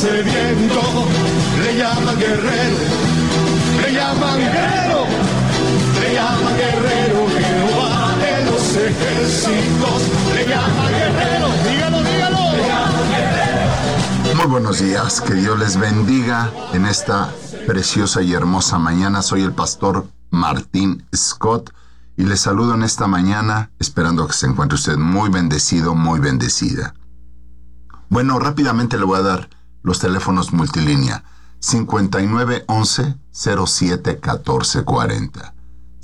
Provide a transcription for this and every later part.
sediento, le llaman guerrero, le llaman guerrero, le llaman guerrero, Jehová de los ejércitos, le llaman guerrero, dígalo, dígalo, le llaman guerrero. Muy buenos días, que Dios les bendiga en esta preciosa y hermosa mañana. Soy el pastor Martín Scott y les saludo en esta mañana, esperando que se encuentre usted muy bendecido, muy bendecida. Bueno, rápidamente le voy a dar los teléfonos multilínea. 5911-071440.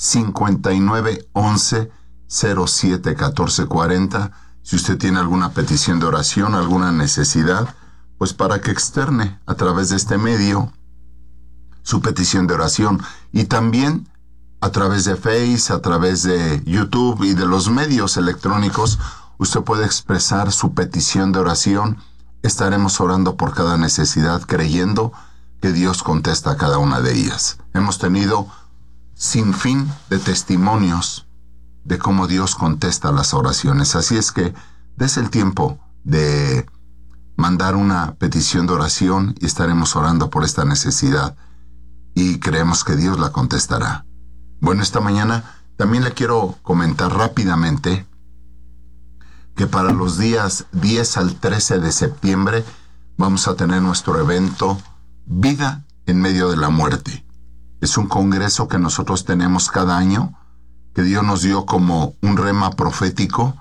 5911-071440. Si usted tiene alguna petición de oración, alguna necesidad, pues para que externe a través de este medio su petición de oración. Y también a través de Face, a través de YouTube y de los medios electrónicos, usted puede expresar su petición de oración. Estaremos orando por cada necesidad, creyendo que Dios contesta a cada una de ellas. Hemos tenido sin fin de testimonios de cómo Dios contesta las oraciones. Así es que dese el tiempo de mandar una petición de oración y estaremos orando por esta necesidad y creemos que Dios la contestará. Bueno, esta mañana también le quiero comentar rápidamente que para los días 10 al 13 de septiembre vamos a tener nuestro evento Vida en medio de la muerte. Es un congreso que nosotros tenemos cada año, que Dios nos dio como un rema profético,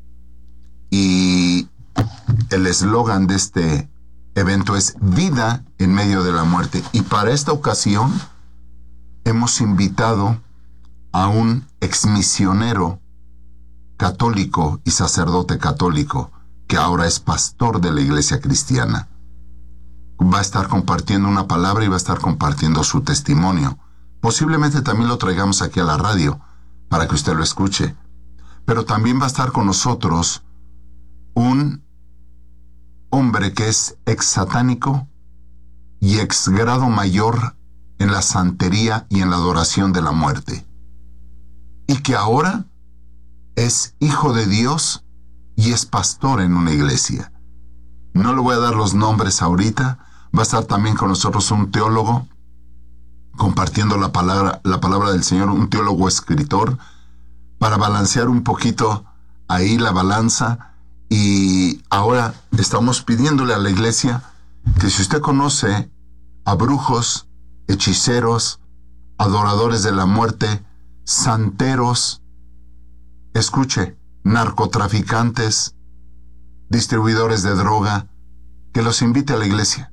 y el eslogan de este evento es Vida en medio de la muerte. Y para esta ocasión hemos invitado a un exmisionero católico y sacerdote católico que ahora es pastor de la iglesia cristiana. Va a estar compartiendo una palabra y va a estar compartiendo su testimonio. Posiblemente también lo traigamos aquí a la radio para que usted lo escuche. Pero también va a estar con nosotros un hombre que es ex satánico y ex grado mayor en la santería y en la adoración de la muerte, y que ahora es hijo de Dios y es pastor en una iglesia. No le voy a dar los nombres ahorita. Va a estar también con nosotros un teólogo compartiendo la palabra del Señor, un teólogo escritor, para balancear un poquito ahí la balanza. Y ahora estamos pidiéndole a la iglesia que si usted conoce a brujos, hechiceros, adoradores de la muerte, santeros, escuche, narcotraficantes, distribuidores de droga, que los invite a la iglesia,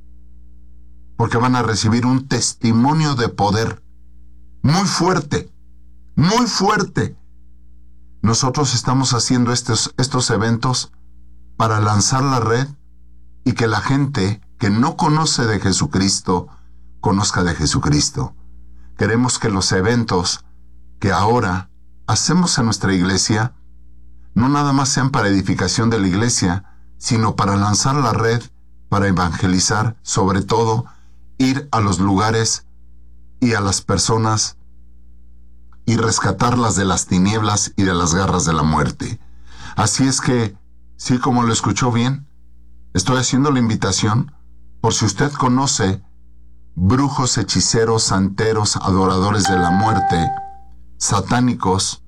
porque van a recibir un testimonio de poder muy fuerte, muy fuerte. Nosotros estamos haciendo estos eventos para lanzar la red y que la gente que no conoce de Jesucristo conozca de Jesucristo. Queremos que los eventos que ahora hacemos en nuestra iglesia no nada más sean para edificación de la iglesia, sino para lanzar la red, para evangelizar, sobre todo ir a los lugares y a las personas y rescatarlas de las tinieblas y de las garras de la muerte. Así es que, sí, como lo escuchó bien, estoy haciendo la invitación por si usted conoce brujos, hechiceros, santeros, adoradores de la muerte, satánicos,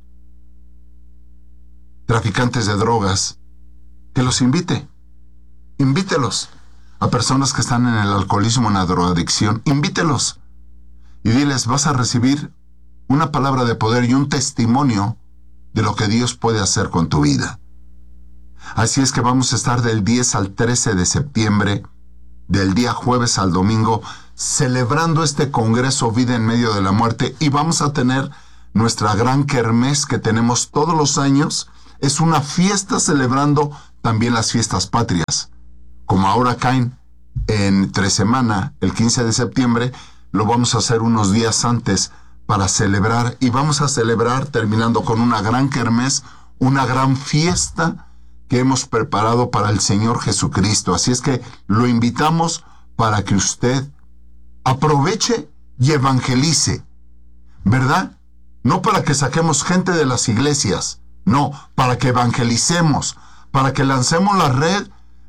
traficantes de drogas, que los invite. Invítelos. A personas que están en el alcoholismo, en la drogadicción, invítelos. Y diles, vas a recibir una palabra de poder y un testimonio de lo que Dios puede hacer con tu vida. Así es que vamos a estar del 10 al 13 de septiembre, del día jueves al domingo, celebrando este congreso Vida en medio de la muerte, y vamos a tener nuestra gran kermés que tenemos todos los años. Es una fiesta celebrando también las fiestas patrias. Como ahora caen entre semana, el 15 de septiembre, lo vamos a hacer unos días antes para celebrar, y vamos a celebrar terminando con una gran kermés, una gran fiesta que hemos preparado para el Señor Jesucristo. Así es que lo invitamos para que usted aproveche y evangelice, ¿verdad? No para que saquemos gente de las iglesias, no, para que evangelicemos, para que lancemos la red,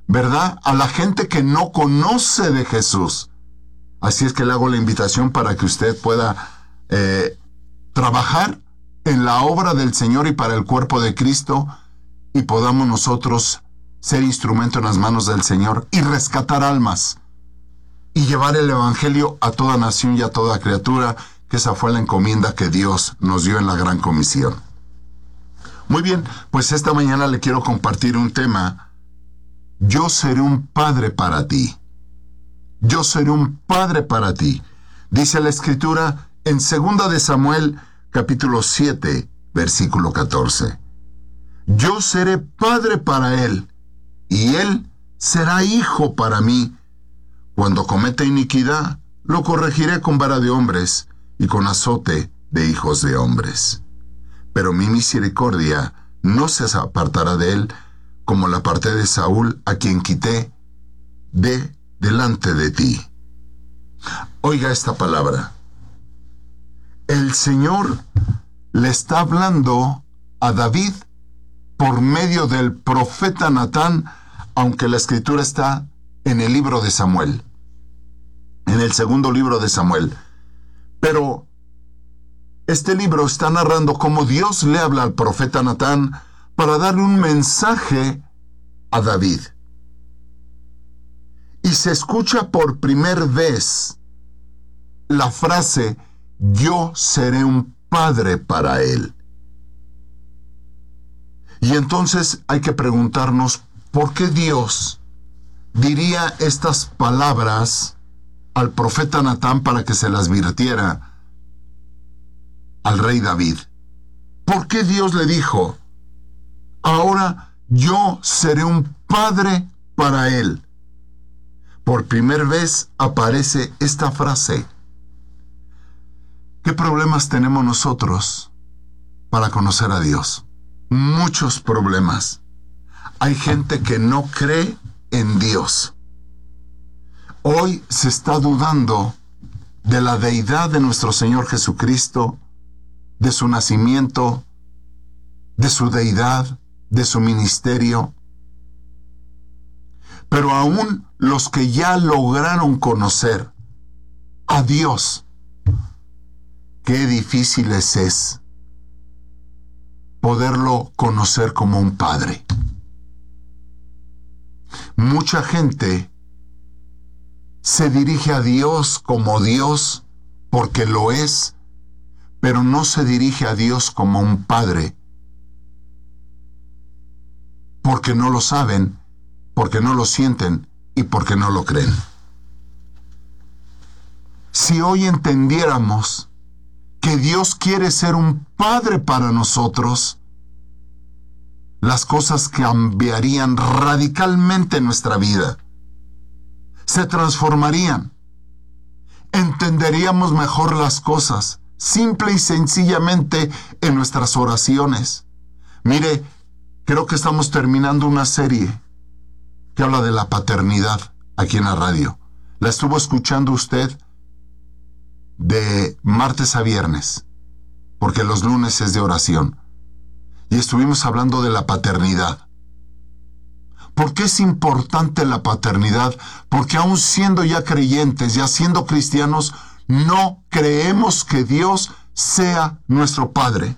¿verdad? A la gente que no conoce de Jesús. Así es que le hago la invitación para que usted pueda trabajar en la obra del Señor y para el cuerpo de Cristo, y podamos nosotros ser instrumento en las manos del Señor y rescatar almas y llevar el Evangelio a toda nación y a toda criatura, que esa fue la encomienda que Dios nos dio en la gran comisión. Muy bien, pues esta mañana le quiero compartir un tema. Yo seré un padre para ti. Yo seré un padre para ti. Dice la Escritura en 2 de Samuel, capítulo 7, versículo 14. Yo seré padre para él, y él será hijo para mí. Cuando cometa iniquidad, lo corregiré con vara de hombres y con azote de hijos de hombres. Pero mi misericordia no se apartará de él, como la aparté de Saúl, a quien quité de delante de ti. Oiga esta palabra. El Señor le está hablando a David por medio del profeta Natán, aunque la escritura está en el libro de Samuel, en el segundo libro de Samuel. Pero este libro está narrando cómo Dios le habla al profeta Natán para darle un mensaje a David. Y se escucha por primera vez la frase, yo seré un padre para él. Y entonces hay que preguntarnos, ¿por qué Dios diría estas palabras al profeta Natán para que se las virtiera al rey David? ¿Por qué Dios le dijo, ahora yo seré un padre para él? Por primera vez aparece esta frase. ¿Qué problemas tenemos nosotros para conocer a Dios? Muchos problemas. Hay gente que no cree en Dios. Hoy se está dudando de la deidad de nuestro Señor Jesucristo, de su nacimiento, de su deidad, de su ministerio. Pero aún los que ya lograron conocer a Dios, qué difícil es poderlo conocer como un padre. Mucha gente se dirige a Dios como Dios porque lo es, pero no se dirige a Dios como un padre porque no lo saben, porque no lo sienten y porque no lo creen. Si hoy entendiéramos que Dios quiere ser un padre para nosotros, las cosas cambiarían radicalmente en nuestra vida. Se transformarían. Entenderíamos mejor las cosas, simple y sencillamente en nuestras oraciones. Mire, creo que estamos terminando una serie que habla de la paternidad aquí en la radio. La estuvo escuchando usted de martes a viernes, porque los lunes es de oración. Y estuvimos hablando de la paternidad. ¿Por qué es importante la paternidad? Porque aún siendo ya creyentes, ya siendo cristianos, no creemos que Dios sea nuestro Padre.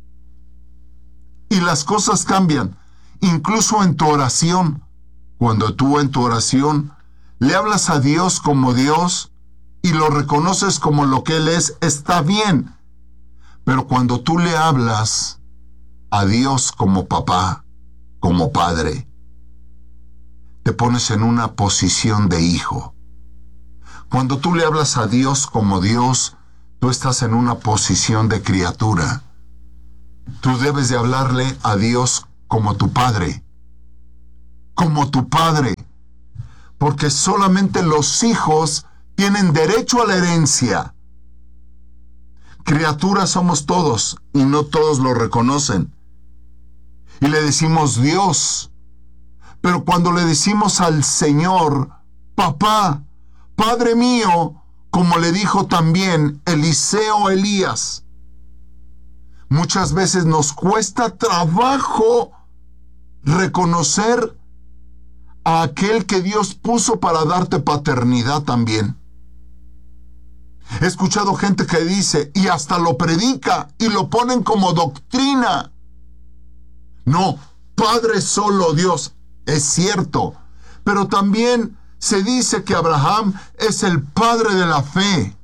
Y las cosas cambian, incluso en tu oración. Cuando tú en tu oración le hablas a Dios como Dios y lo reconoces como lo que Él es, está bien. Pero cuando tú le hablas a Dios como papá, como padre, te pones en una posición de hijo. Cuando tú le hablas a Dios como Dios, tú estás en una posición de criatura. Tú debes de hablarle a Dios como tu padre. Como tu padre. Porque solamente los hijos tienen derecho a la herencia. Criaturas somos todos y no todos lo reconocen. Y le decimos Dios. Pero cuando le decimos al Señor, papá, Padre mío, como le dijo también Eliseo a Elías, muchas veces nos cuesta trabajo reconocer a aquel que Dios puso para darte paternidad también. He escuchado gente que dice, y hasta lo predica, y lo ponen como doctrina. No, Padre solo Dios, es cierto, pero también se dice que Abraham es el padre de la fe.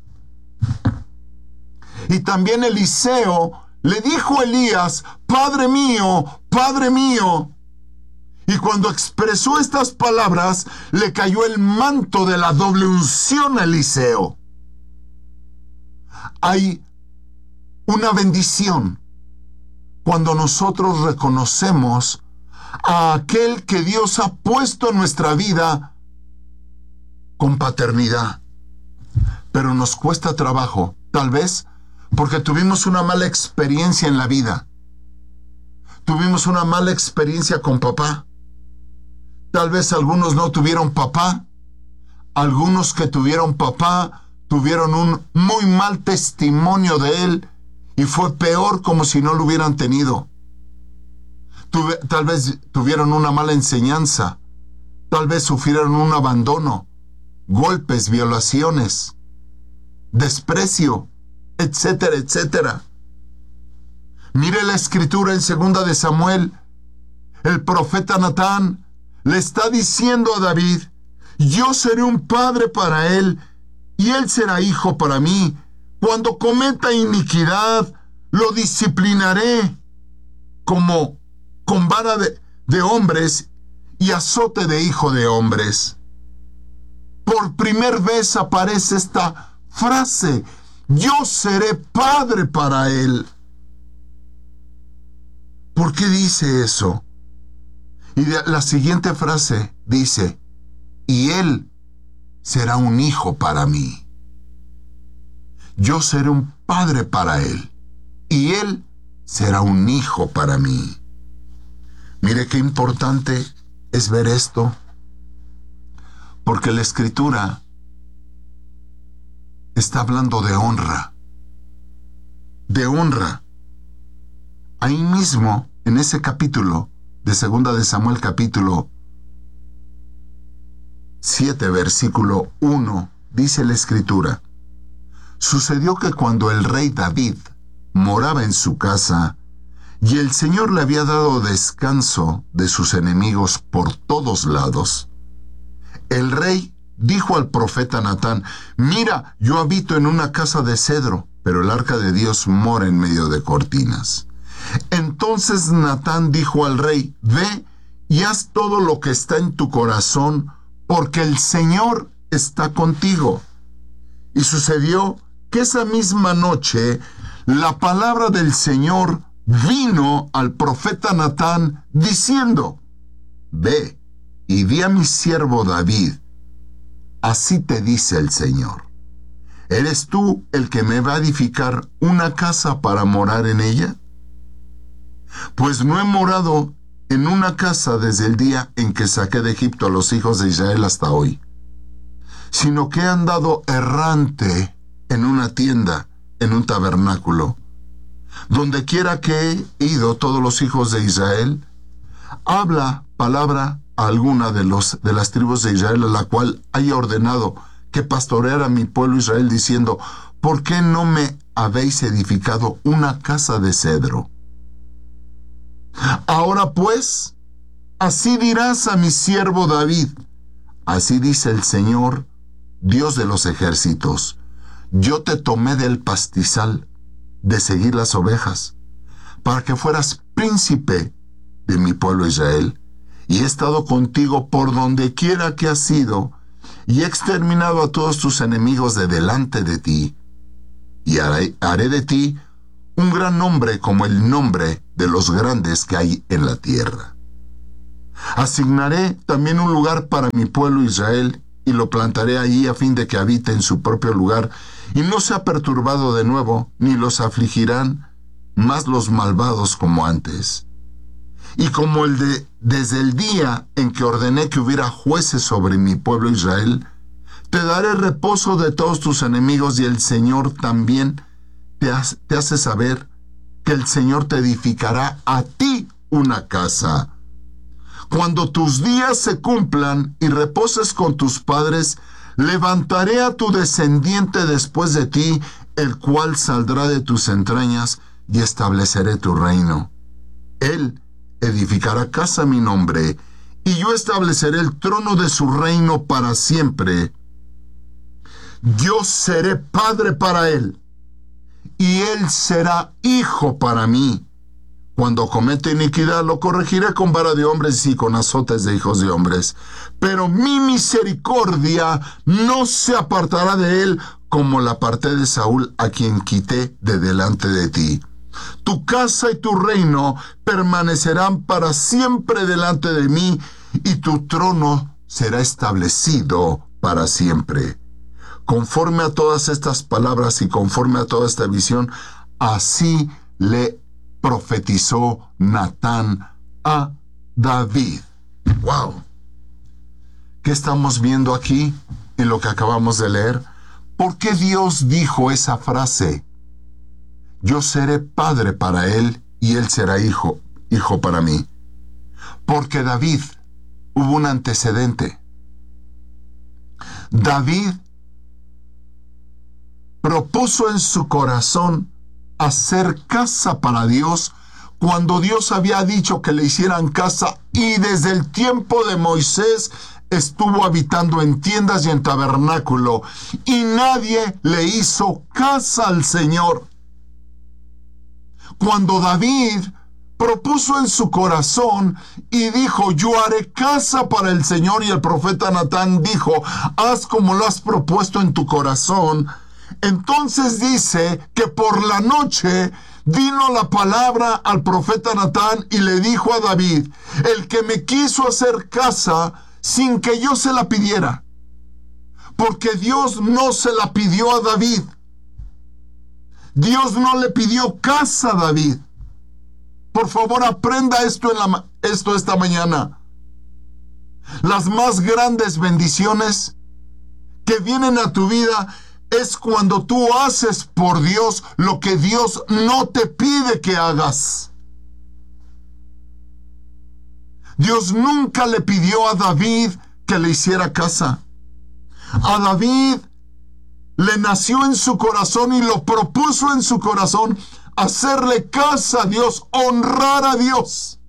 Y también Eliseo le dijo a Elías, Padre mío, Padre mío. Y cuando expresó estas palabras, le cayó el manto de la doble unción a Eliseo. Hay una bendición cuando nosotros reconocemos a aquel que Dios ha puesto en nuestra vida con paternidad. Pero nos cuesta trabajo, tal vez porque tuvimos una mala experiencia en la vida. Tuvimos una mala experiencia con papá. Tal vez algunos no tuvieron papá. Algunos que tuvieron papá tuvieron un muy mal testimonio de él y fue peor como si no lo hubieran tenido. Tal vez tuvieron una mala enseñanza. Tal vez sufrieron un abandono, golpes, violaciones, desprecio, etcétera, etcétera. Mire la escritura en 2 de Samuel. El profeta Natán le está diciendo a David, yo seré un padre para él y él será hijo para mí. Cuando cometa iniquidad, lo disciplinaré con vara de hombres y azote de hijo de hombres. Por primera vez aparece esta frase, yo seré padre para él. ¿Por qué dice eso? Y la siguiente frase dice, y él será un hijo para mí. Yo seré un padre para él, y él será un hijo para mí. Mire qué importante es ver esto, porque la Escritura está hablando de honra. De honra. Ahí mismo, en ese capítulo de 2 de Samuel, capítulo 7, versículo 1, dice la Escritura, sucedió que cuando el rey David moraba en su casa, y el Señor le había dado descanso de sus enemigos por todos lados, el rey dijo al profeta Natán, mira, yo habito en una casa de cedro, pero el arca de Dios mora en medio de cortinas. Entonces Natán dijo al rey, ve y haz todo lo que está en tu corazón, porque el Señor está contigo. Y sucedió que esa misma noche la palabra del Señor vino al profeta Natán diciendo, ve y di a mi siervo David, así te dice el Señor, ¿eres tú el que me va a edificar una casa para morar en ella? Pues no he morado en una casa desde el día en que saqué de Egipto a los hijos de Israel hasta hoy, sino que he andado errante en una tienda, en un tabernáculo. Donde quiera que he ido, todos los hijos de Israel, habla palabra alguna de las tribus de Israel, a la cual haya ordenado que pastoreara mi pueblo Israel, diciendo, ¿por qué no me habéis edificado una casa de cedro? Ahora pues, así dirás a mi siervo David, así dice el Señor, Dios de los ejércitos, yo te tomé del pastizal de seguir las ovejas, para que fueras príncipe de mi pueblo Israel, y he estado contigo por donde quiera que has ido, y he exterminado a todos tus enemigos de delante de ti, y haré de ti un gran nombre como el nombre de los grandes que hay en la tierra. Asignaré también un lugar para mi pueblo Israel, y lo plantaré allí a fin de que habite en su propio lugar, y no sea perturbado de nuevo, ni los afligirán más los malvados como antes. Y como desde el día en que ordené que hubiera jueces sobre mi pueblo Israel, te daré reposo de todos tus enemigos, y el Señor también te hace saber que el Señor te edificará a ti una casa. Cuando tus días se cumplan y reposes con tus padres, levantaré a tu descendiente después de ti, el cual saldrá de tus entrañas, y estableceré tu reino. Él edificará casa a mi nombre, y yo estableceré el trono de su reino para siempre. Yo seré padre para él, y él será hijo para mí. Cuando comete iniquidad, lo corregiré con vara de hombres y con azotes de hijos de hombres. Pero mi misericordia no se apartará de él, como la aparté de Saúl, a quien quité de delante de ti. Tu casa y tu reino permanecerán para siempre delante de mí, y tu trono será establecido para siempre. Conforme a todas estas palabras y conforme a toda esta visión, así le profetizó Natán a David. ¡Wow! ¿Qué estamos viendo aquí en lo que acabamos de leer? ¿Por qué Dios dijo esa frase? Yo seré padre para él y él será hijo para mí. Porque David, hubo un antecedente. David propuso en su corazón hacer casa para Dios cuando Dios había dicho que le hicieran casa, y desde el tiempo de Moisés estuvo habitando en tiendas y en tabernáculo, y nadie le hizo casa al Señor. Cuando David propuso en su corazón y dijo, yo haré casa para el Señor, y el profeta Natán dijo, haz como lo has propuesto en tu corazón, entonces dice que por la noche vino la palabra al profeta Natán y le dijo a David, el que me quiso hacer casa sin que yo se la pidiera, porque Dios no se la pidió a David. Dios no le pidió casa a David. Por favor, aprenda esto esta mañana. Las más grandes bendiciones que vienen a tu vida es cuando tú haces por Dios lo que Dios no te pide que hagas. Dios nunca le pidió a David que le hiciera casa. A David le nació en su corazón y lo propuso en su corazón hacerle casa a Dios, honrar a Dios.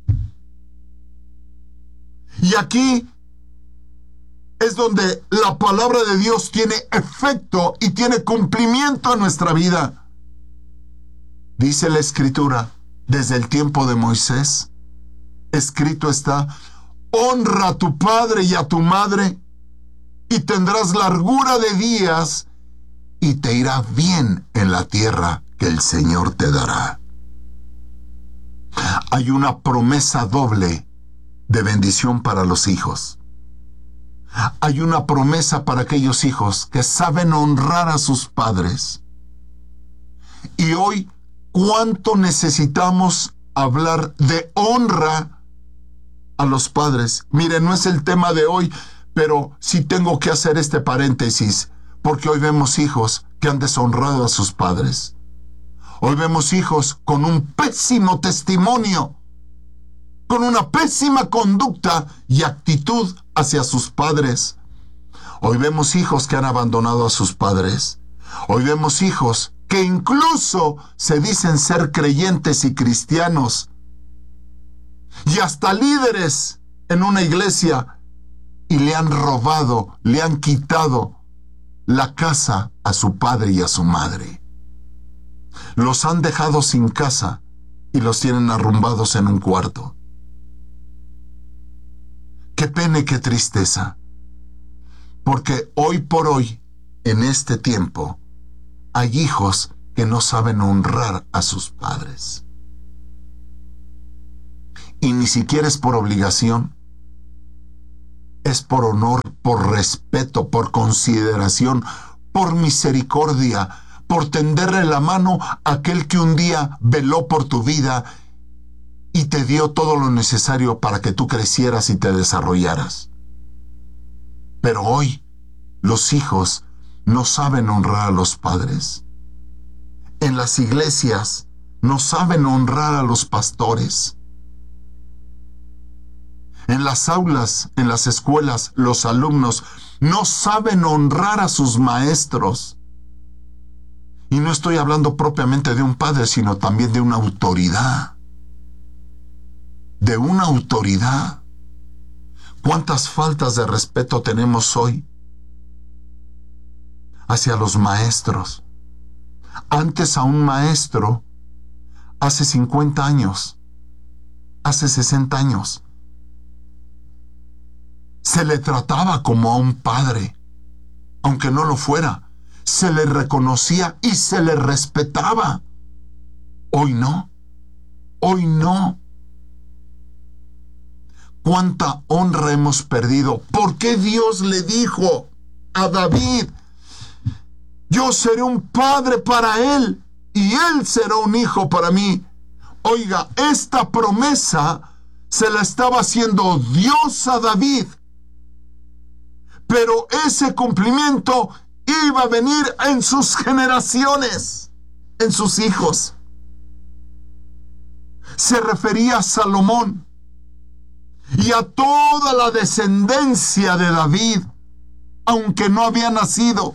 Y aquí es donde la palabra de Dios tiene efecto y tiene cumplimiento en nuestra vida. Dice la Escritura, desde el tiempo de Moisés, escrito está, honra a tu padre y a tu madre, y tendrás largura de días, y te irá bien en la tierra que el Señor te dará. Hay una promesa doble de bendición para los hijos. Hay una promesa para aquellos hijos que saben honrar a sus padres. Y hoy, ¿cuánto necesitamos hablar de honra a los padres? Mire, no es el tema de hoy, pero sí tengo que hacer este paréntesis, porque hoy vemos hijos que han deshonrado a sus padres. Hoy vemos hijos con un pésimo testimonio, con una pésima conducta y actitud hacia sus padres. Hoy vemos hijos que han abandonado a sus padres. Hoy vemos hijos que incluso se dicen ser creyentes y cristianos, y hasta líderes en una iglesia, y le han robado, le han quitado la casa a su padre y a su madre. Los han dejado sin casa y los tienen arrumbados en un cuarto. Qué pena y qué tristeza, porque hoy por hoy, en este tiempo, hay hijos que no saben honrar a sus padres. Y ni siquiera es por obligación, es por honor, por respeto, por consideración, por misericordia, por tenderle la mano a aquel que un día veló por tu vida y te dio todo lo necesario para que tú crecieras y te desarrollaras. Pero hoy los hijos no saben honrar a los padres. En las iglesias no saben honrar a los pastores. En las aulas, en las escuelas, los alumnos no saben honrar a sus maestros. Y no estoy hablando propiamente de un padre, sino también de una autoridad. De una autoridad. ¿Cuántas faltas de respeto tenemos hoy hacia los maestros? Antes a un maestro, hace 50 años, hace 60 años, se le trataba como a un padre, aunque no lo fuera. Se le reconocía y se le respetaba. Hoy no. Hoy no. ¿Cuánta honra hemos perdido? ¿Por qué Dios le dijo a David: yo seré un padre para él y él será un hijo para mí? Oiga, esta promesa se la estaba haciendo Dios a David. Pero ese cumplimiento iba a venir en sus generaciones, en sus hijos. Se refería a Salomón y a toda la descendencia de David, aunque no había nacido.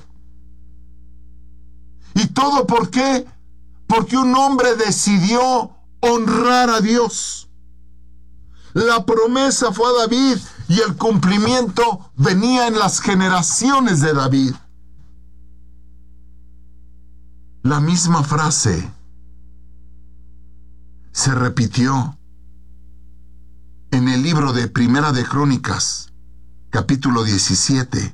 ¿Y todo por qué? Porque un hombre decidió honrar a Dios. La promesa fue a David y el cumplimiento venía en las generaciones de David. La misma frase se repitió en el libro de Primera de Crónicas, capítulo 17,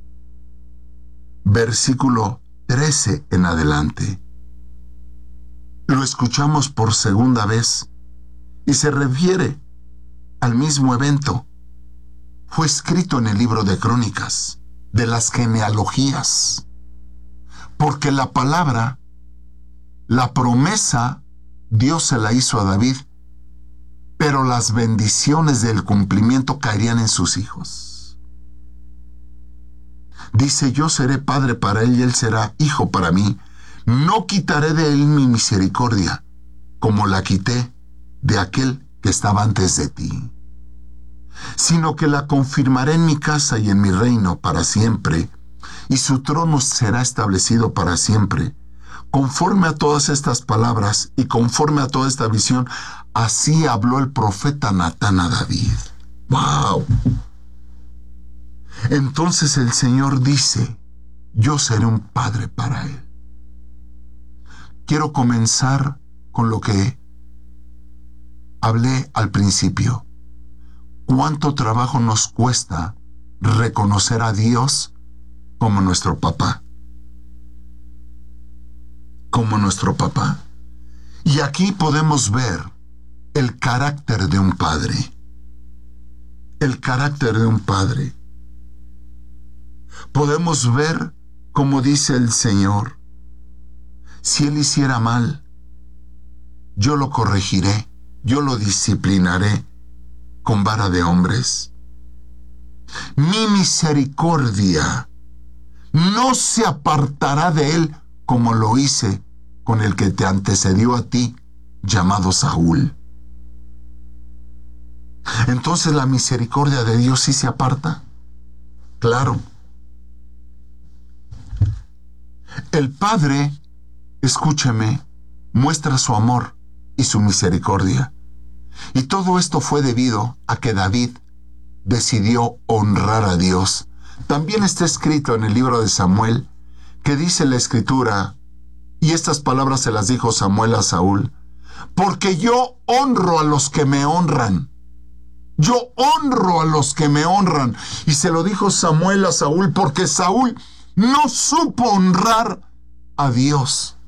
versículo 13 en adelante. Lo escuchamos por segunda vez y se refiere al mismo evento. Fue escrito en el libro de Crónicas, de las genealogías, porque la palabra, la promesa, Dios se la hizo a David, pero las bendiciones del cumplimiento caerían en sus hijos. Dice: yo seré padre para él y él será hijo para mí. No quitaré de él mi misericordia, como la quité de aquel que estaba antes de ti, sino que la confirmaré en mi casa y en mi reino para siempre, y su trono será establecido para siempre. Conforme a todas estas palabras y conforme a toda esta visión, así habló el profeta Natán a David. ¡Wow! Entonces el Señor dice: yo seré un padre para él. Quiero comenzar con lo que hablé al principio. ¿Cuánto trabajo nos cuesta reconocer a Dios como nuestro papá? Como nuestro papá. Y aquí podemos ver el carácter de un padre. El carácter de un padre. Podemos ver, como dice el Señor: si él hiciera mal, yo lo corregiré, yo lo disciplinaré con vara de hombres. Mi misericordia no se apartará de él, como lo hice con el que te antecedió a ti, llamado Saúl. Entonces, ¿la misericordia de Dios sí se aparta? Claro. El Padre, escúcheme, muestra su amor y su misericordia. Y todo esto fue debido a que David decidió honrar a Dios. También está escrito en el libro de Samuel, que dice la Escritura, y estas palabras se las dijo Samuel a Saúl: porque yo honro a los que me honran. Yo honro a los que me honran. Y se lo dijo Samuel a Saúl porque Saúl no supo honrar a Dios.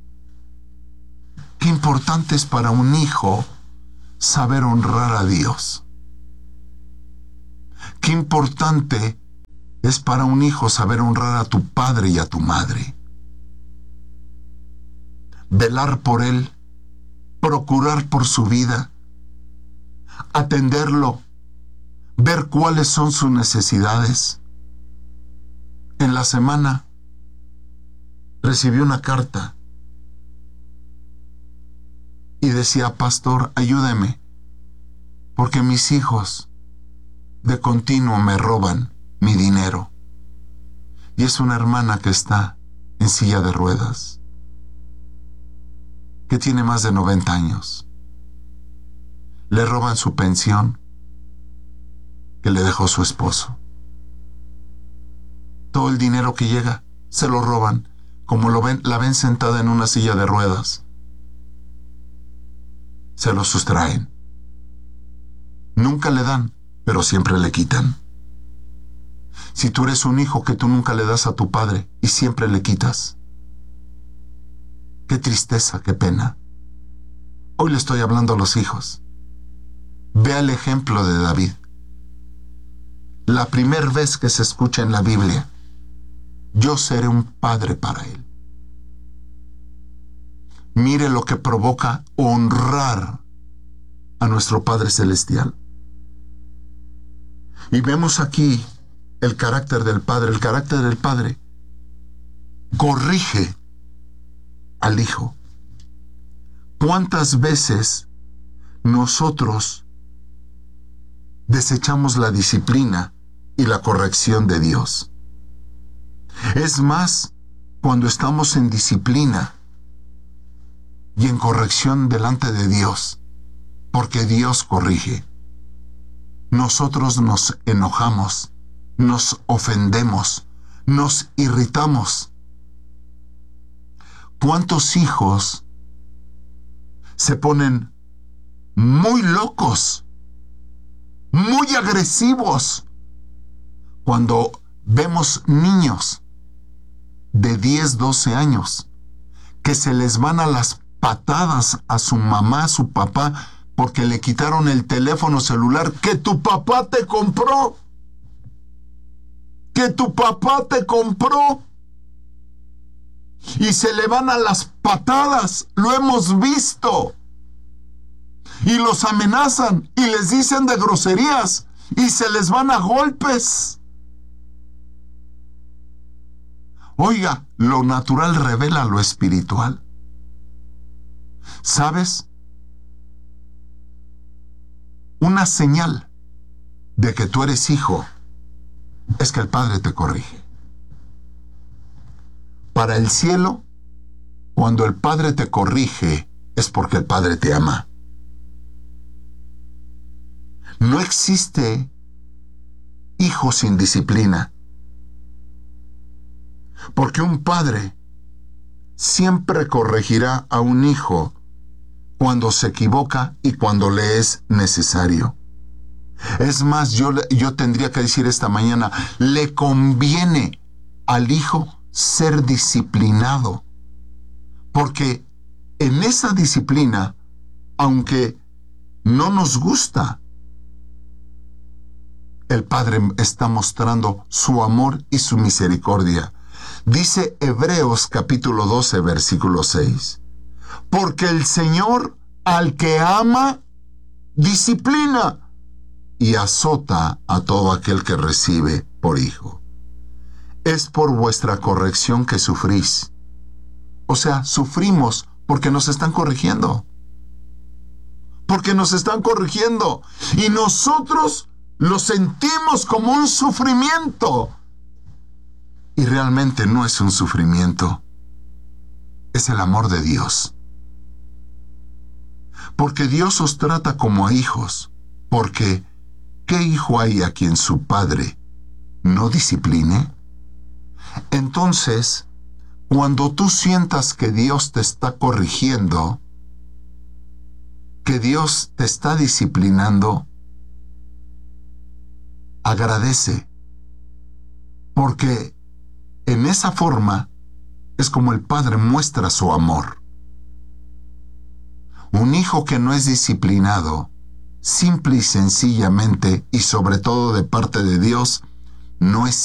Qué importante es para un hijo saber honrar a Dios. Qué importante es para un hijo saber honrar a tu padre y a tu madre. Velar por él, procurar por su vida, atenderlo, ver cuáles son sus necesidades. En la semana recibí una carta y decía: pastor, ayúdeme, porque mis hijos de continuo me roban mi dinero. Y es una hermana que está en silla de ruedas, que tiene más de 90 años. Le roban su pensión que le dejó su esposo. Todo el dinero que llega se lo roban, como la ven sentada en una silla de ruedas. Se lo sustraen. Nunca le dan, pero siempre le quitan. Si tú eres un hijo que tú nunca le das a tu padre y siempre le quitas, qué tristeza, qué pena. Hoy le estoy hablando a los hijos. Vea el ejemplo de David. La primera vez que se escucha en la Biblia, yo seré un padre para él. Mire lo que provoca honrar a nuestro Padre Celestial. Y vemos aquí el carácter del Padre. El carácter del Padre corrige al Hijo. ¿Cuántas veces nosotros desechamos la disciplina y la corrección de Dios? Es más, cuando estamos en disciplina y en corrección delante de Dios, porque Dios corrige, nosotros nos enojamos, nos ofendemos, nos irritamos. ¿Cuántos hijos se ponen muy locos, muy agresivos, cuando vemos niños de 10, 12 años que se les van a las patadas a su mamá, a su papá, porque le quitaron el teléfono celular que tu papá te compró? Que tu papá te compró. Y se le van a las patadas, lo hemos visto. Y los amenazan y les dicen de groserías y se les van a golpes. Oiga, lo natural revela lo espiritual. ¿Sabes? Una señal de que tú eres hijo es que el Padre te corrige. Para el cielo, cuando el Padre te corrige, es porque el Padre te ama. No existe hijo sin disciplina, porque un padre siempre corregirá a un hijo cuando se equivoca y cuando le es necesario. Es más, yo tendría que decir esta mañana, le conviene al hijo ser disciplinado, porque en esa disciplina, aunque no nos gusta, el Padre está mostrando su amor y su misericordia. Dice Hebreos capítulo 12, versículo 6. Porque el Señor al que ama, disciplina y azota a todo aquel que recibe por hijo. Es por vuestra corrección que sufrís. O sea, sufrimos porque nos están corrigiendo. Porque nos están corrigiendo. Y nosotros lo sentimos como un sufrimiento. Y realmente no es un sufrimiento. Es el amor de Dios. Porque Dios os trata como a hijos. Porque, ¿qué hijo hay a quien su padre no discipline? Entonces, cuando tú sientas que Dios te está corrigiendo, que Dios te está disciplinando, agradece, porque en esa forma es como el Padre muestra su amor. Un hijo que no es disciplinado, simple y sencillamente, y sobre todo de parte de Dios, no es